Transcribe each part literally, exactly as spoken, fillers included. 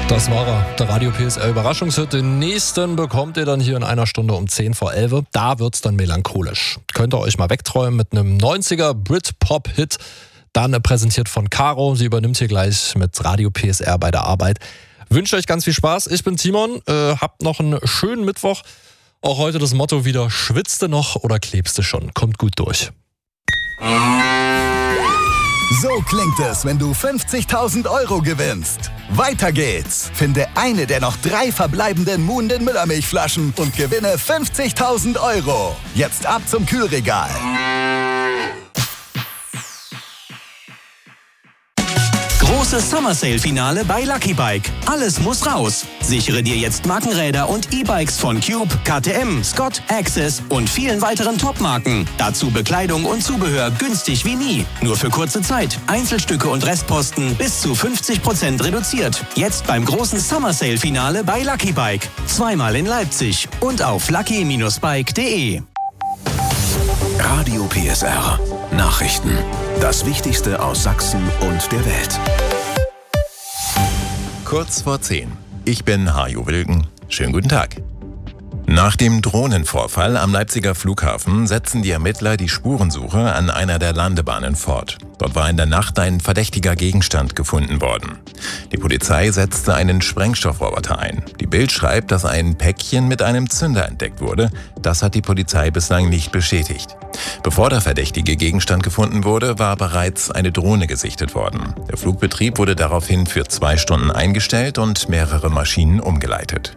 Das war er, der Radio P S R Überraschungshit. Den nächsten bekommt ihr dann hier in einer Stunde um zehn vor elf. Da wird's dann melancholisch. Könnt ihr euch mal wegträumen mit einem neunziger Brit-Pop-Hit. Dann präsentiert von Caro. Sie übernimmt hier gleich mit Radio P S R bei der Arbeit. Wünsche euch ganz viel Spaß. Ich bin Timon. Äh, habt noch einen schönen Mittwoch. Auch heute das Motto wieder: Schwitzt du noch oder klebst du schon? Kommt gut durch. So klingt es, wenn du fünfzigtausend Euro gewinnst. Weiter geht's. Finde eine der noch drei verbleibenden Muhnden Müllermilchflaschen und gewinne fünfzigtausend Euro. Jetzt ab zum Kühlregal. Großes Summer Sale Finale bei Lucky Bike. Alles muss raus. Sichere dir jetzt Markenräder und E-Bikes von Cube, K T M, Scott, Access und vielen weiteren Top-Marken. Dazu Bekleidung und Zubehör günstig wie nie. Nur für kurze Zeit. Einzelstücke und Restposten bis zu fünfzig Prozent reduziert. Jetzt beim großen Summer Sale Finale bei Lucky Bike. Zweimal in Leipzig und auf lucky Bindestrich bike punkt de. Radio P S R. Nachrichten. Das Wichtigste aus Sachsen und der Welt. Kurz vor zehn. Ich bin Hajo Wilken. Schönen guten Tag. Nach dem Drohnenvorfall am Leipziger Flughafen setzen die Ermittler die Spurensuche an einer der Landebahnen fort. Dort war in der Nacht ein verdächtiger Gegenstand gefunden worden. Die Polizei setzte einen Sprengstoffroboter ein. Die Bild schreibt, dass ein Päckchen mit einem Zünder entdeckt wurde. Das hat die Polizei bislang nicht bestätigt. Bevor der verdächtige Gegenstand gefunden wurde, war bereits eine Drohne gesichtet worden. Der Flugbetrieb wurde daraufhin für zwei Stunden eingestellt und mehrere Maschinen umgeleitet.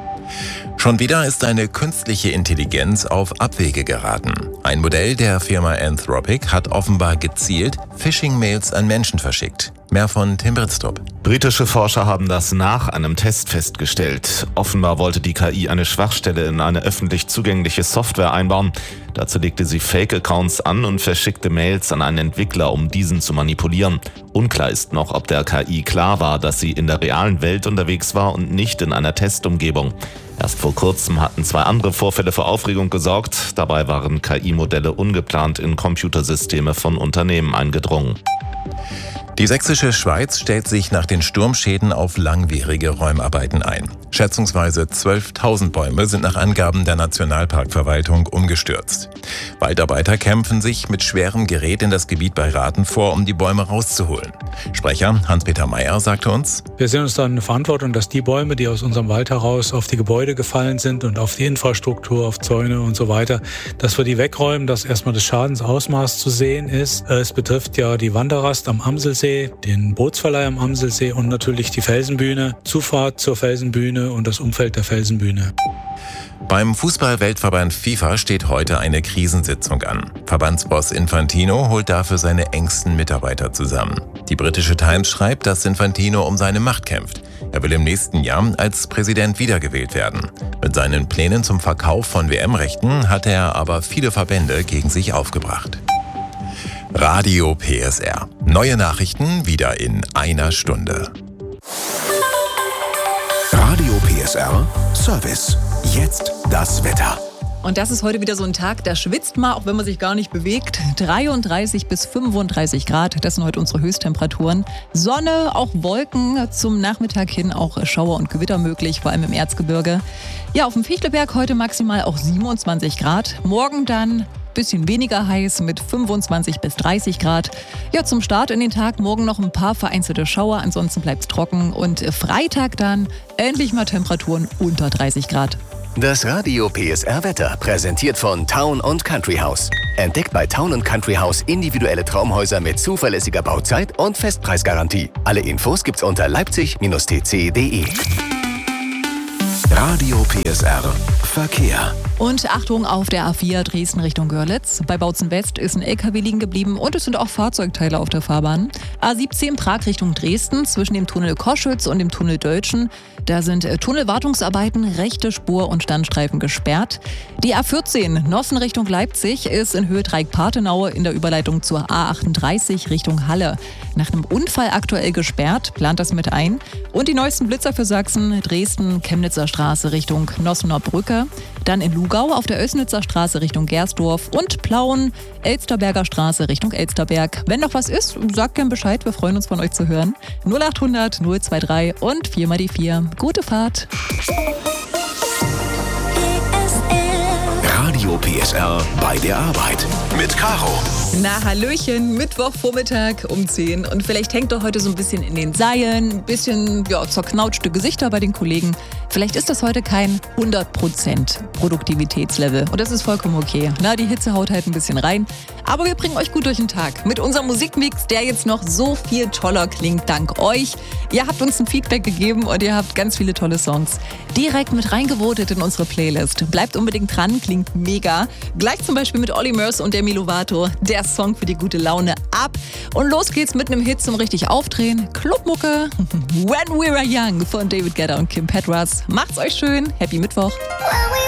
Schon wieder ist eine künstliche Intelligenz auf Abwege geraten. Ein Modell der Firma Anthropic hat offenbar gezielt Phishing-Mails an Menschen verschickt. Mehr von Tim Britztrup. Britische Forscher haben das nach einem Test festgestellt. Offenbar wollte die K I eine Schwachstelle in eine öffentlich zugängliche Software einbauen. Dazu legte sie Fake-Accounts an und verschickte Mails an einen Entwickler, um diesen zu manipulieren. Unklar ist noch, ob der K I klar war, dass sie in der realen Welt unterwegs war und nicht in einer Testumgebung. Erst vor kurzem hatten zwei andere Vorfälle für Aufregung gesorgt. Dabei waren K I-Modelle ungeplant in Computersysteme von Unternehmen eingedrungen. Die sächsische Schweiz stellt sich nach den Sturmschäden auf langwierige Räumarbeiten ein. Schätzungsweise zwölftausend Bäume sind nach Angaben der Nationalparkverwaltung umgestürzt. Waldarbeiter kämpfen sich mit schwerem Gerät in das Gebiet bei Rathen vor, um die Bäume rauszuholen. Sprecher Hans-Peter Meyer sagte uns: Wir sehen uns dann in Verantwortung, dass die Bäume, die aus unserem Wald heraus auf die Gebäude gefallen sind und auf die Infrastruktur, auf Zäune und so weiter, dass wir die wegräumen, dass erstmal das Schadensausmaß zu sehen ist. Es betrifft ja die Wanderrast am Amselsee, den Bootsverleih am Amselsee und natürlich die Felsenbühne, Zufahrt zur Felsenbühne und das Umfeld der Felsenbühne. Beim Fußball-Weltverband FIFA steht heute eine Krisensitzung an. Verbandsboss Infantino holt dafür seine engsten Mitarbeiter zusammen. Die britische Times schreibt, dass Infantino um seine Macht kämpft. Er will im nächsten Jahr als Präsident wiedergewählt werden. Mit seinen Plänen zum Verkauf von W M-Rechten hat er aber viele Verbände gegen sich aufgebracht. Radio P S R. Neue Nachrichten wieder in einer Stunde. Radio P S R Service. Jetzt das Wetter. Und das ist heute wieder so ein Tag, da schwitzt man, auch wenn man sich gar nicht bewegt. dreiunddreißig bis fünfunddreißig Grad, das sind heute unsere Höchsttemperaturen. Sonne, auch Wolken, zum Nachmittag hin auch Schauer und Gewitter möglich, vor allem im Erzgebirge. Ja, auf dem Fichtelberg heute maximal auch siebenundzwanzig Grad. Morgen dann bisschen weniger heiß mit fünfundzwanzig bis dreißig Grad. Ja, zum Start in den Tag morgen noch ein paar vereinzelte Schauer, ansonsten bleibt es trocken. Und Freitag dann endlich mal Temperaturen unter dreißig Grad. Das Radio P S R Wetter, präsentiert von Town und Country House. Entdeckt bei Town und Country House individuelle Traumhäuser mit zuverlässiger Bauzeit und Festpreisgarantie. Alle Infos gibt's unter leipzig Bindestrich t c punkt de. Radio P S R Verkehr. Und Achtung auf der A vier Dresden Richtung Görlitz. Bei Bautzen West ist ein L K W liegen geblieben und es sind auch Fahrzeugteile auf der Fahrbahn. A siebzehn Prag Richtung Dresden zwischen dem Tunnel Koschütz und dem Tunnel Dölschen. Da sind Tunnelwartungsarbeiten, rechte Spur und Standstreifen gesperrt. Die A vierzehn Nossen Richtung Leipzig ist in Höhe Dreieck-Partenau in der Überleitung zur A achtunddreißig Richtung Halle. Nach einem Unfall aktuell gesperrt, plant das mit ein. Und die neuesten Blitzer für Sachsen: Dresden, Chemnitzer Straße Richtung Nossener Brücke. Dann in Lugau auf der Ößnitzer Straße Richtung Gersdorf und Plauen, Elsterberger Straße Richtung Elsterberg. Wenn noch was ist, sagt gern Bescheid, wir freuen uns von euch zu hören. null achthundert null drei und vier mal die vier. Gute Fahrt! Radio P S R bei der Arbeit mit Caro. Na Hallöchen, Mittwochvormittag um zehn und vielleicht hängt doch heute so ein bisschen in den Seilen, ein bisschen ja, zerknautschte Gesichter bei den Kollegen. Vielleicht ist das heute kein hundert Prozent Produktivitätslevel und das ist vollkommen okay. Na, die Hitze haut halt ein bisschen rein, aber wir bringen euch gut durch den Tag mit unserem Musikmix, der jetzt noch so viel toller klingt dank euch. Ihr habt uns ein Feedback gegeben und ihr habt ganz viele tolle Songs direkt mit reingevotet in unsere Playlist. Bleibt unbedingt dran, klingt mega. Gleich zum Beispiel mit Olli Murs und Demi Lovato, der Song für die gute Laune ab. Und los geht's mit einem Hit zum richtig Aufdrehen. Clubmucke, When We Were Young von David Guetta und Kim Petras. Macht's euch schön, happy Mittwoch.